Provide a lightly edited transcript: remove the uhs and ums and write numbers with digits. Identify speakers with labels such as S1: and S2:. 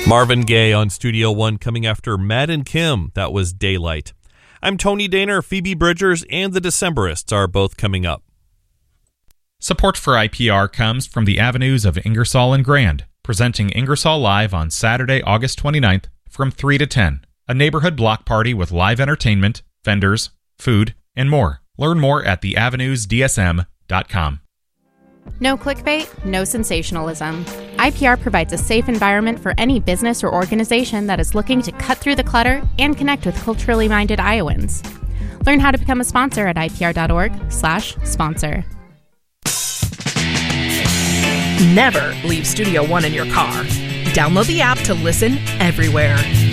S1: Marvin Gaye on Studio One coming after Matt and Kim. That was Daylight. I'm Tony Daner. Phoebe Bridgers and the Decemberists are both coming up.
S2: Support for IPR comes from the Avenues of Ingersoll and Grand, presenting Ingersoll Live on Saturday, August 29th from 3 to 10. A neighborhood block party with live entertainment, vendors, food, and more. Learn more at theavenusdsm.com.
S3: No clickbait, no sensationalism. IPR provides a safe environment for any business or organization that is looking to cut through the clutter and connect with culturally minded Iowans. Learn how to become a sponsor at ipr.org/sponsor.
S4: Never leave Studio One in your car. Download the app to listen everywhere.